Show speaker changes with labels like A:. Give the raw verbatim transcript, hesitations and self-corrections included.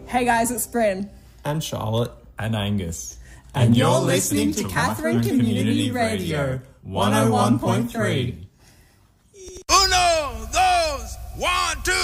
A: Hey guys, it's Bryn.
B: And Charlotte.
C: And Angus.
A: And, and you're, you're listening to Katherine Community Radio, one oh one point three.
D: Uno, dos, one, two.